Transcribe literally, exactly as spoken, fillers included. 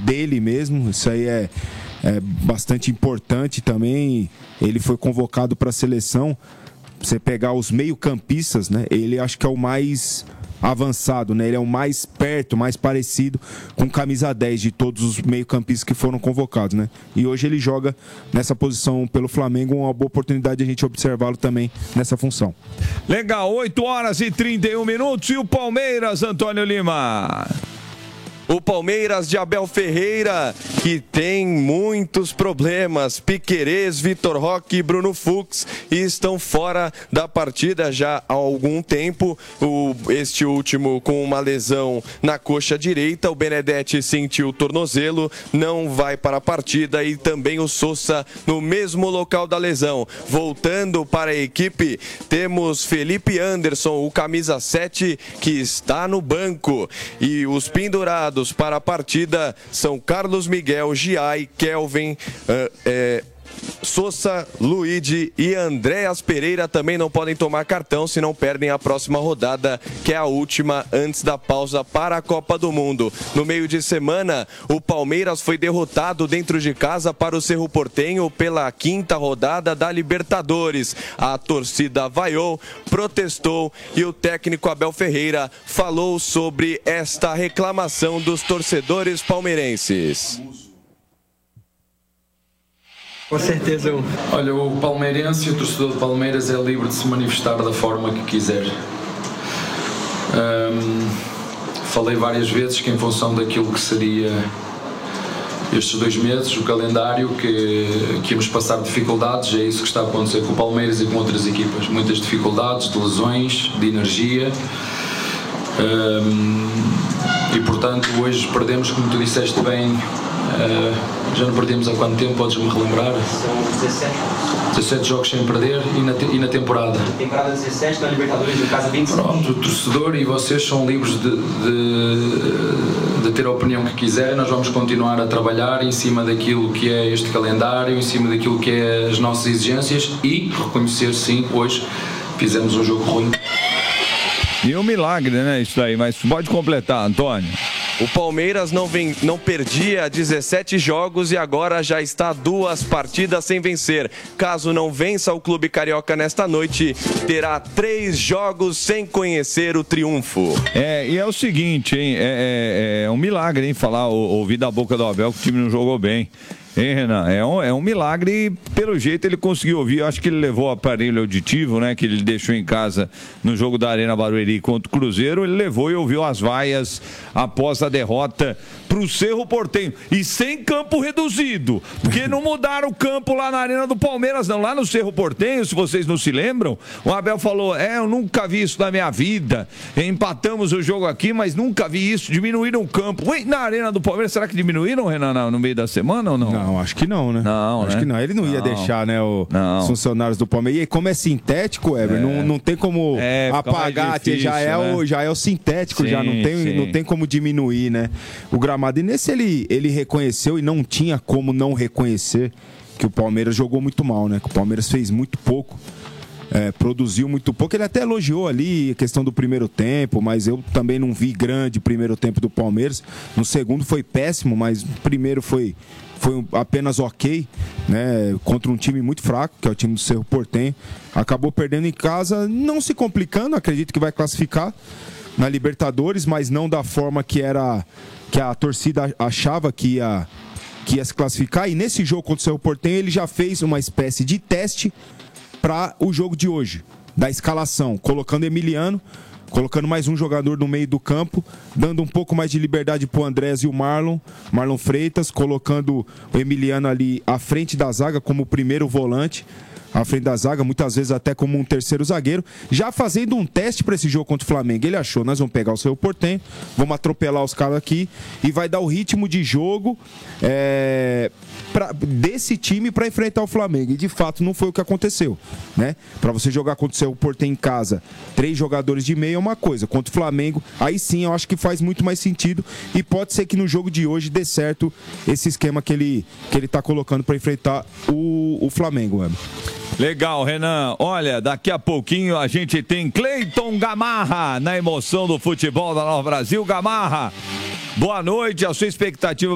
dele mesmo. Isso aí é, é bastante importante também. Ele foi convocado para a seleção. Você pegar os meio-campistas, né? Ele acho que é o mais avançado, né? Ele é o mais perto, mais parecido com camisa dez de todos os meio-campistas que foram convocados, né? E hoje ele joga nessa posição pelo Flamengo, uma boa oportunidade de a gente observá-lo também nessa função. Legal, oito horas e trinta e um minutos. E o Palmeiras, Antônio Lima? O Palmeiras de Abel Ferreira, que tem muitos problemas. Piquerez, Vitor Roque e Bruno Fux estão fora da partida já há algum tempo. O, este último com uma lesão na coxa direita. O Benedetti sentiu o tornozelo, não vai para a partida. E também o Sousa no mesmo local da lesão. Voltando para a equipe, temos Felipe Anderson, o camisa sete, que está no banco. E os pendurados para a partida são Carlos Miguel, Giai, Kelvin, uh, é, Sousa, Luigi e Andréas Pereira também não podem tomar cartão, se não perdem a próxima rodada, que é a última antes da pausa para a Copa do Mundo. No meio de semana, o Palmeiras foi derrotado dentro de casa para o Cerro Porteño pela quinta rodada da Libertadores. A torcida vaiou, protestou e o técnico Abel Ferreira falou sobre esta reclamação dos torcedores palmeirenses. Com certeza. Eu... Olha, o palmeirense e o torcedor do Palmeiras é livre de se manifestar da forma que quiser. Um, falei várias vezes que em função daquilo que seria estes dois meses, o calendário, que, que íamos passar dificuldades, é isso que está a acontecer com o Palmeiras e com outras equipas. Muitas dificuldades, de lesões, de energia. Um, e portanto hoje perdemos, como tu disseste bem, uh, já não perdemos há quanto tempo, podes-me relembrar? São dezassete jogos. dezassete jogos sem perder e na, te, e na temporada? Na temporada dezessete, na Libertadores, no caso vinte e cinco. Pronto, o torcedor e vocês são livres de, de, de ter a opinião que quiserem. Nós vamos continuar a trabalhar em cima daquilo que é este calendário, em cima daquilo que é as nossas exigências e reconhecer, sim, hoje fizemos um jogo ruim. E um milagre, né, isso aí, mas pode completar, Antônio. O Palmeiras não, vem, não perdia dezessete jogos e agora já está duas partidas sem vencer. Caso não vença o Clube Carioca nesta noite, terá três jogos sem conhecer o triunfo. É, e é o seguinte, hein, é, é, é um milagre, hein, falar, ouvir da boca do Abel que o time não jogou bem. Hein, Renan? É um, é um milagre e, pelo jeito, ele conseguiu ouvir. Eu acho que ele levou o aparelho auditivo, né? Que ele deixou em casa no jogo da Arena Barueri contra o Cruzeiro. Ele levou e ouviu as vaias após a derrota para o Cerro Porteño. E sem campo reduzido. Porque não mudaram o campo lá na Arena do Palmeiras, não. Lá no Cerro Porteño, se vocês não se lembram, o Abel falou, é, eu nunca vi isso na minha vida. Empatamos o jogo aqui, mas nunca vi isso. Diminuíram o campo. Ué, na Arena do Palmeiras, será que diminuíram, Renan, no meio da semana ou não? Não. Não, acho que não, né? Não, acho né? que não. Ele não, não ia deixar, né, o, os funcionários do Palmeiras. E como é sintético, Ever, é. não, não tem como é, apagar, difícil, já, é né? o, já é o sintético, sim, já não tem, não tem como diminuir, né? O gramado. E nesse ele, ele reconheceu e não tinha como não reconhecer que o Palmeiras jogou muito mal, né? Que o Palmeiras fez muito pouco. É, produziu muito pouco, ele até elogiou ali a questão do primeiro tempo, mas eu também não vi grande primeiro tempo do Palmeiras. No segundo foi péssimo, mas o primeiro foi, foi apenas ok, né? Contra um time muito fraco, que é o time do Cerro Porteño. Acabou perdendo em casa, não se complicando, acredito que vai classificar na Libertadores, mas não da forma que era, que a torcida achava que ia, que ia se classificar. E nesse jogo contra o Cerro Porteño ele já fez uma espécie de teste para o jogo de hoje, da escalação, colocando Emiliano, colocando mais um jogador no meio do campo, dando um pouco mais de liberdade para o Andrés e o Marlon, Marlon Freitas, colocando o Emiliano ali à frente da zaga como o primeiro volante, à frente da zaga, muitas vezes até como um terceiro zagueiro, já fazendo um teste para esse jogo contra o Flamengo. Ele achou, nós vamos pegar o Cerro Porteño, vamos atropelar os caras aqui e vai dar o ritmo de jogo é, pra, desse time para enfrentar o Flamengo. E de fato não foi o que aconteceu, né? Para você jogar contra o Cerro Porteño em casa, três jogadores de meio é uma coisa, contra o Flamengo, aí sim eu acho que faz muito mais sentido e pode ser que no jogo de hoje dê certo esse esquema que ele, que ele tá colocando para enfrentar o, o Flamengo, mano. Legal, Renan. Olha, daqui a pouquinho a gente tem Cleiton Gamarra na emoção do futebol da Nova Brasil. Gamarra, boa noite. A sua expectativa